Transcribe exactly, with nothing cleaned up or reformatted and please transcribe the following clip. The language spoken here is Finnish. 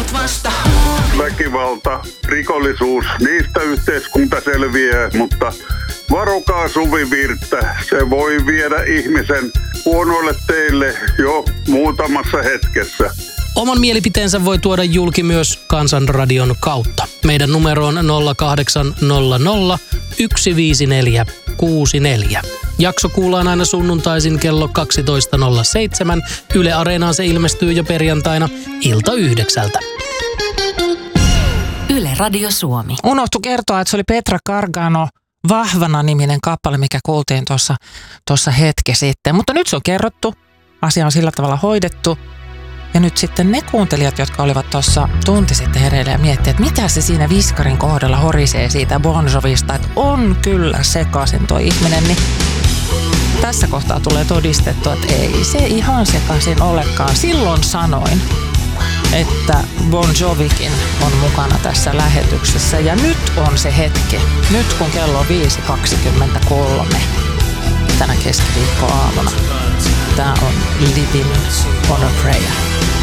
vasta. Väkivalta, rikollisuus, niistä yhteiskunta selviää, mutta varokaa Suvi Virttä. Se voi viedä ihmisen huonoille teille jo muutamassa hetkessä. Oman mielipiteensä voi tuoda julki myös Kansanradion kautta. Meidän numero on nolla kahdeksan nolla nolla yksi viisi neljä kuusi neljä. Jakso kuullaan aina sunnuntaisin kello kaksitoista nolla seitsemän. Yle Areenaan se ilmestyy jo perjantaina ilta yhdeksältä. Yle Radio Suomi. Unohtu kertoa, että se oli Petra Gargano, Vahvana -niminen kappale, mikä kuultiin tuossa tuossa hetki sitten. Mutta nyt se on kerrottu, asia on sillä tavalla hoidettu. Ja nyt sitten ne kuuntelijat, jotka olivat tuossa tunti sitten hereillä ja miettivät, että mitä se siinä viskarin kohdalla horisee siitä Bon Jovista, että on kyllä sekaisin tuo ihminen, niin tässä kohtaa tulee todistettua, että ei se ihan sekaisin olekaan. Silloin sanoin, että Bon Jovikin on mukana tässä lähetyksessä ja nyt on se hetki. Nyt kun kello on viisi kaksikymmentäkolme tänä keskiviikkoaamuna. Tää on Living on a Prayer.